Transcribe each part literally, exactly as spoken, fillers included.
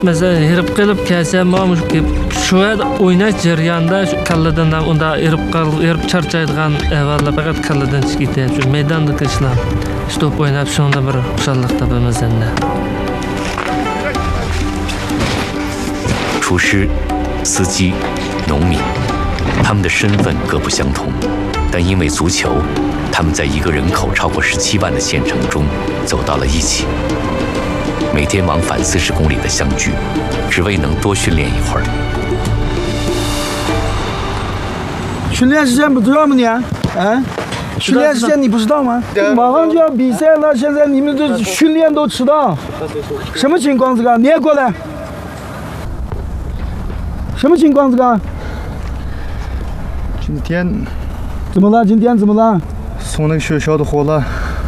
Mesela herip kalıp kelse mamuş ki şu an oynaş jarayonida şu kalladan unda herip kalıp herip charchaydigan evvalla fakat kalladan çıkıydı. Şu meydanda kışlar. Stop oynab şunda bir xuşallik tapamiz endi. 厨师、司机、农民，他们的身份各不相同，但因为足球，他们在一个人口超过十七万的县城中走到了一起。每天往返四十公里的相聚，只为能多训练一会儿。 训练时间不知道吗你？啊？训练时间你不知道吗？马上就要比赛了，现在你们这训练都迟到，什么情况？这个你也过来。 什么情况？这个？ 今天怎么了？今天怎么了？ 送那个学校的货了。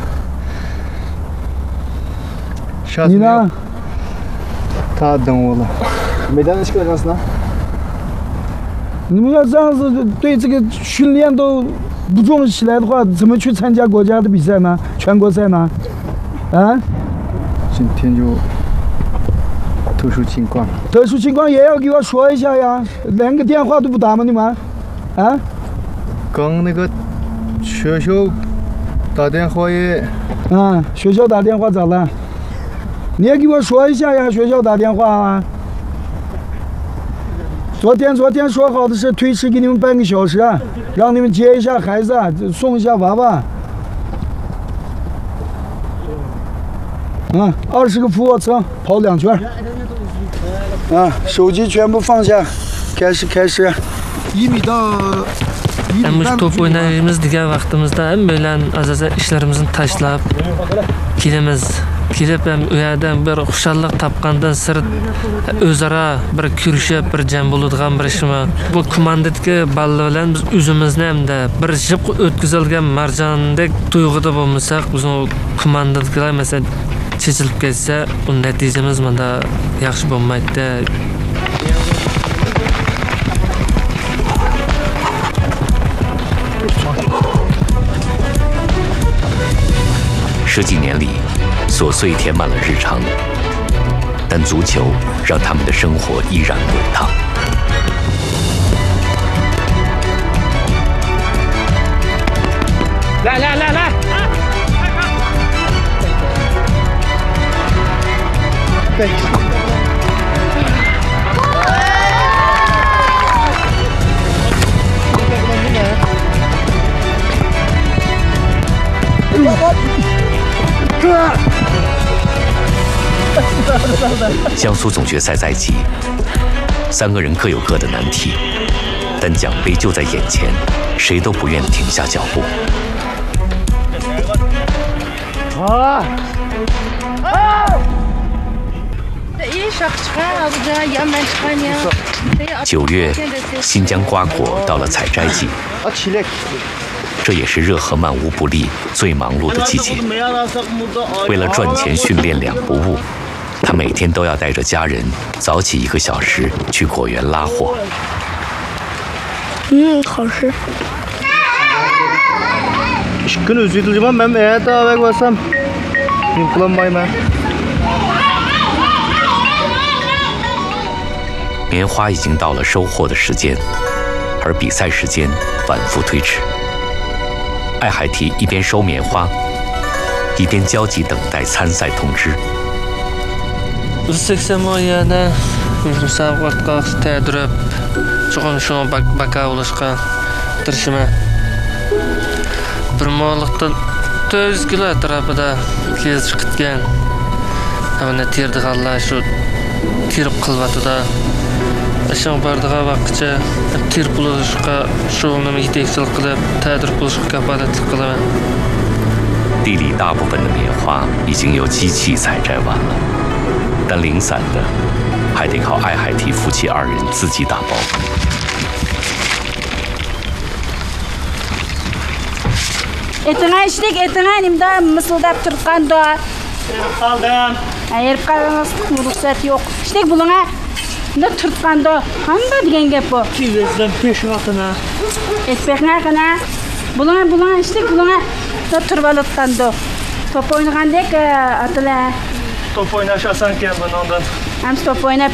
你呢？ 他等我了。没带那几个人是呢？ 你们要这样子对这个训练都不重视起来的话，怎么去参加国家的比赛呢？全国赛呢？啊？ 今天就。 特殊情况， 特殊情况也要给我说一下呀，连个电话都不打吗？你们？啊？ 刚那个学校打电话也…… 啊，学校打电话咋了？你也给我说一下呀，学校打电话啊。昨天昨天说好的是推迟给你们半个小时，让你们接一下孩子，送一下娃娃。啊，二十个俯卧撑，跑两圈。 啊，手机全部放下，开始开始，一米到一米半。 Top oynaymiz degan vaqtimizda ham bilan azaza ishlarimizni tashlab kelamiz. Kelib ham u yerdan bir xushallik topgandan sirt o'zaro bir kurashib, bir jam bo'ladigan bir ishmi. Bu komandadagi balla bilan biz o'zimizni hamda bir jib o'tkazilgan marjondek tuyg'uda bo'lmasak, biz komandadagilar masalan chechilib ketsa, bu natijamiz menda yaxshi bo'lmaydi. 十几年里，琐碎填满了日常，但足球让他们的生活依然滚烫。 来来来来！ 对。 江苏总决赛在即，三个人各有各的难题，但奖杯就在眼前，谁都不愿停下脚步。 啊！ 九月，新疆瓜果到了采摘季，这也是热河漫无不利最忙碌的季节。为了赚钱训练两不误，他每天都要带着家人早起一个小时去果园拉货。 嗯，好吃。 跟着水土嘛，慢慢的外国上，你不能买吗？ 棉花已经到了收获的时间，而比赛时间反复推迟。艾海提一边收棉花，一边焦急等待参赛通知。 seksen moyada musobaqaga tayyorlab, cho'qim shu baka olishga tirishiman. Bir mo'liqda to'rt yuz kilo atrofida kezib chiqgan. Mana terdiganlar shu kirib qilvatida. Aşağı bardağa vaqtcha tir buluşqa şoğunum yetekçilik qilib, tadbir buluşqa kafalatlik qilaman. 地里大部分的棉花已经由机器采摘完了，但零散的还得靠艾海提夫妻二人自己打包。 Etine işlik, etine elimde mısıldap turqanda. Erip qaldım. Erip qaldım, ruhsat yok. İşlik buluna. Ne turtqanda, qanda degan gap bu. Kiyizdan peşin atına. Etpekne qana. Buluna buluna işlik buluna da turbalıtqanda. Top oynagandek atıla. Top oynaş asan ekan bundan. Hem top oynayıp